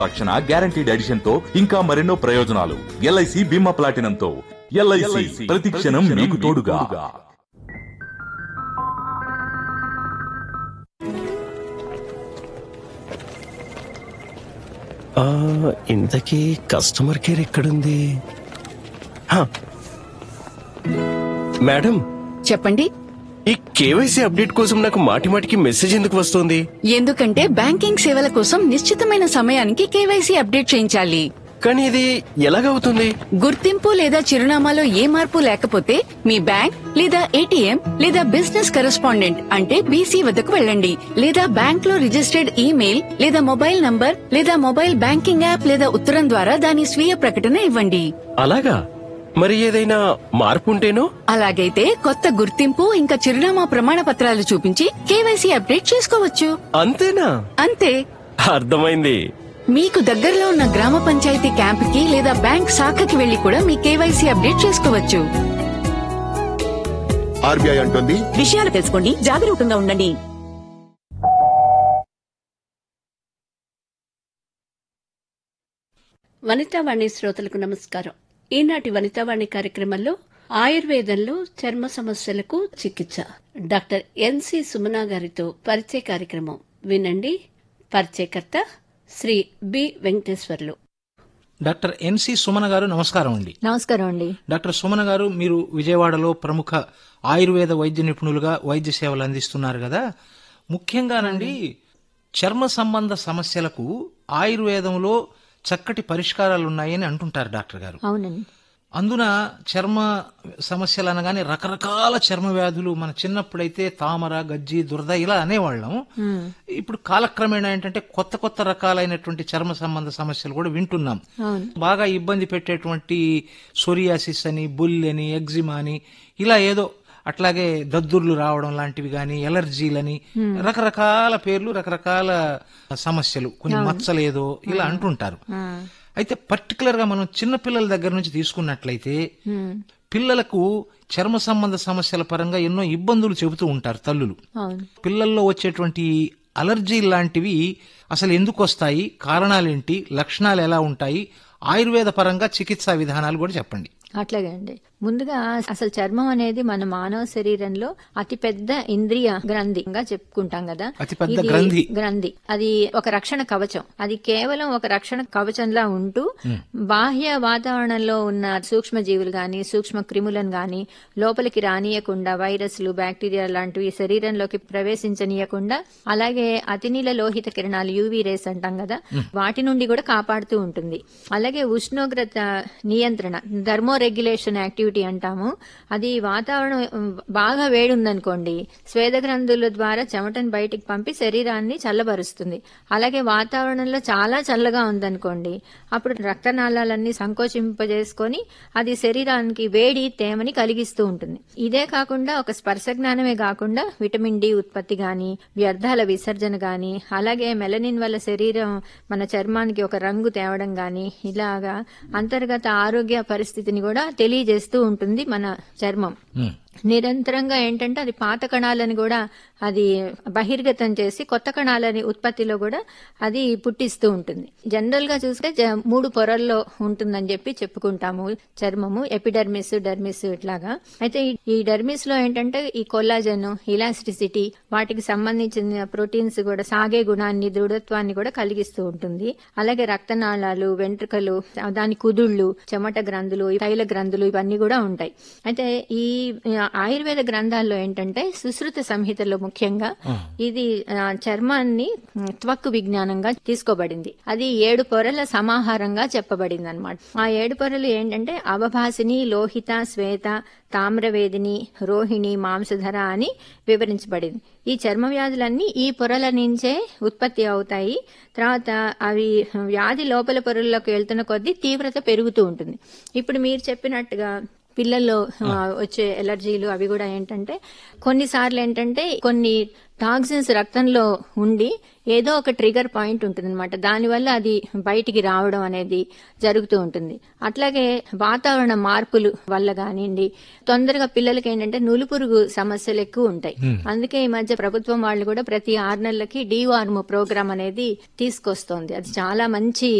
రక్షణ guaranteed edition తో ఇంకా మరెన్నో ప్రయోజనాలు. ఎల్ఐసి బీమా ప్లాటినంతో ఎల్ఐసి ప్రతి క్షణం మీకు తోడుగా. ఇంతకీ కస్టమర్ కేర్ ఎక్కడుంది? మేడం చెప్పండి. ఈ కేవైసీ అప్డేట్ కోసం నాకు మాటిమాటికి మెసేజ్ ఎందుకు వస్తుంది? ఎందుకంటే బ్యాంకింగ్ సేవల కోసం నిశ్చితమైన సమయానికి కేవైసీ అప్డేట్ చేయించాలి. కానీ ఇది ఎలాగవుతుంది? గుర్తింపు లేదా చిరునామాలో ఏ మార్పు లేకపోతే మీ బ్యాంక్ లేదా ఏటీఎం లేదా బిజినెస్ కరెస్పాండెంట్ అంటే బీసీ వద్దకు వెళ్ళండి. లేదా బ్యాంక్ లో రిజిస్టర్డ్ ఈమెయిల్ లేదా మొబైల్ నంబర్ లేదా మొబైల్ బ్యాంకింగ్ యాప్ లేదా ఉత్తరం ద్వారా దాని స్వీయ ప్రకటన ఇవ్వండి. అలాగా? మరి ఏదైనా మార్పు ఉంటేనో? అలాగైతే కొత్త గుర్తింపు ఇంకా చిరునామా ప్రమాణ పత్రాలు చూపించి కేవైసీ అప్డేట్ చేసుకోవచ్చు. అంతేనా? అంతే. అర్థమైంది. మీకు దగ్గరలో ఉన్న గ్రామ పంచాయతీ క్యాంపుకి లేదా బ్యాంక్ శాఖకి వెళ్లి కూడా మీ కేవైసీ అప్డేట్ చేసుకోవచ్చు. ఆర్బీఐ అంటుంది, విషయాలు తెలుసుకోండి, జాగరూకంగా ఉండండి. వనితావాణి శ్రోతలకు నమస్కారం. ఈనాటి వనితావాణి కార్యక్రమంలో ఆయుర్వేదంలో చర్మ సమస్యలకు చికిత్స డాక్టర్ ఎన్సి సుమనా గారితో పరిచయ కార్యక్రమం వినండి. పరిచయకర్త శ్రీ బి వెంకటేశ్వర్లు. డాక్టర్ ఎన్సి సుమన గారు నమస్కారం అండి. నమస్కారం అండి. డాక్టర్ సుమన గారు, మీరు విజయవాడలో ప్రముఖ ఆయుర్వేద వైద్య నిపుణులుగా వైద్య సేవలు అందిస్తున్నారు కదా. ముఖ్యంగానండి చర్మ సంబంధ సమస్యలకు ఆయుర్వేదంలో చక్కటి పరిష్కారాలు ఉన్నాయని అంటుంటారు డాక్టర్ గారు. అవునండి. అందున చర్మ సమస్యలు అనగానే రకరకాల చర్మ వ్యాధులు, మన చిన్నప్పుడైతే తామర, గజ్జి, దురద ఇలా అనేవాళ్ళం. ఇప్పుడు కాలక్రమేణా ఏంటంటే కొత్త కొత్త రకాలైనటువంటి చర్మ సంబంధ సమస్యలు కూడా వింటున్నాం. బాగా ఇబ్బంది పెట్టేటువంటి సోరియాసిస్ అని, బుల్ అని, ఎగ్జిమా అని ఇలా ఏదో, అట్లాగే దద్దుర్లు రావడం లాంటివి గాని, ఎలర్జీలని, రకరకాల పేర్లు, రకరకాల సమస్యలు, కొన్ని మచ్చలేదో ఇలా అంటుంటారు. అయితే పర్టికులర్ గా మనం చిన్న పిల్లల దగ్గర నుంచి తీసుకున్నట్లయితే పిల్లలకు చర్మ సంబంధ సమస్యల పరంగా ఎన్నో ఇబ్బందులు చెబుతూ ఉంటారు తల్లులు. పిల్లల్లో వచ్చేటువంటి అలర్జీ లాంటివి అసలు ఎందుకు వస్తాయి, కారణాలేంటి, లక్షణాలు ఎలా ఉంటాయి, ఆయుర్వేద పరంగా చికిత్సా విధానాలు కూడా చెప్పండి. అట్లాగే అండి. ముందుగా అసలు చర్మం అనేది మన మానవ శరీరంలో అతి పెద్ద ఇంద్రియ గ్రంథిగా చెప్పుకుంటాం కదా. అతిపెద్ద గ్రంథి. అది ఒక రక్షణ కవచం. అది కేవలం ఒక రక్షణ కవచంలా ఉంటూ బాహ్య వాతావరణంలో ఉన్న సూక్ష్మ జీవులు గాని, సూక్ష్మ క్రిములను గాని లోపలికి రానియకుండా, వైరస్లు, బ్యాక్టీరియా లాంటివి శరీరంలోకి ప్రవేశించనీయకుండా, అలాగే అతినీల లోహిత కిరణాలు, యూవీ రేస్ అంటాం కదా, వాటి నుండి కూడా కాపాడుతూ ఉంటుంది. అలాగే ఉష్ణోగ్రత నియంత్రణ, థర్మో రెగ్యులేషన్ యాక్టివిటీ అంటాము. అది వాతావరణం బాగా వేడి ఉందనుకోండి, స్వేద గ్రంథుల ద్వారా చెమటను బయటికి పంపి శరీరాన్ని చల్లబరుస్తుంది. అలాగే వాతావరణంలో చాలా చల్లగా ఉందనుకోండి, అప్పుడు రక్తనాళాలన్నీ సంకోచింపజేసుకొని అది శరీరానికి వేడి, తేమని కలిగిస్తూ ఉంటుంది. ఇదే కాకుండా ఒక స్పర్శ జ్ఞానమే కాకుండా విటమిన్ డి ఉత్పత్తి గాని, వ్యర్థాల విసర్జన గాని, అలాగే మెలనిన్ వల్ల శరీరం మన చర్మానికి ఒక రంగు తేవడం గాని, ఇలాగా అంతర్గత ఆరోగ్య పరిస్థితిని కూడా తెలియజేస్తూ ఉంటుంది మన చర్మం. నిరంతరంగా ఏంటంటే అది పాత కణాలని కూడా అది బహిర్గతం చేసి కొత్త కణాలని ఉత్పత్తిలో కూడా అది పుట్టిస్తూ ఉంటుంది. జనరల్ గా చూస్తే 3 పొరల్లో ఉంటుందని చెప్పి చెప్పుకుంటాము చర్మము, ఎపిడర్మిస్, డెర్మిస్ ఇట్లాగా. అయితే ఈ డెర్మిస్ లో ఏంటంటే ఈ కొల్లాజన్, ఇలాస్టిసిటీ, వాటికి సంబంధించిన ప్రోటీన్స్ కూడా సాగే గుణాన్ని, దృఢత్వాన్ని కూడా కలిగిస్తూ ఉంటుంది. అలాగే రక్తనాళాలు, వెంట్రుకలు, దాని కుదుళ్లు, చెమట గ్రంథులు, తైల గ్రంథులు ఇవన్నీ కూడా ఉంటాయి. అయితే ఈ ఆయుర్వేద గ్రంథాల్లో ఏంటంటే సుశ్రుత సంహితలో ముఖ్యంగా ఇది చర్మాన్ని త్వక్ విజ్ఞానంగా తీసుకోబడింది. అది 7 పొరల సమాహారంగా చెప్పబడింది అనమాట. ఆ 7 పొరలు ఏంటంటే అవభాసిని, లోహిత, శ్వేత, తామ్రవేదిని, రోహిణి, మాంసధర అని వివరించబడింది. ఈ చర్మ వ్యాధులన్నీ ఈ పొరల నుంచే ఉత్పత్తి అవుతాయి. తర్వాత అవి వ్యాధి లోపల పొరల్లోకి వెళ్తున్న కొద్దీ తీవ్రత పెరుగుతూ ఉంటుంది. ఇప్పుడు మీరు చెప్పినట్టుగా పిల్లల్లో వచ్చే ఎలర్జీలు అవి కూడా ఏంటంటే కొన్నిసార్లు ఏంటంటే కొన్ని టాక్సిన్స్ రక్తంలో ఉండి ఏదో ఒక ట్రిగర్ పాయింట్ ఉంటుంది అనమాట. దానివల్ల అది బయటికి రావడం అనేది జరుగుతూ ఉంటుంది. అట్లాగే వాతావరణ మార్పులు వల్ల కానివ్వండి, తొందరగా పిల్లలకి ఏంటంటే నులిపురుగు సమస్యలు ఎక్కువ ఉంటాయి. అందుకే ఈ మధ్య ప్రభుత్వం వాళ్ళు కూడా ప్రతి 6 నెలలకి డీవార్మ్ ప్రోగ్రామ్ అనేది తీసుకొస్తోంది. అది చాలా మంచి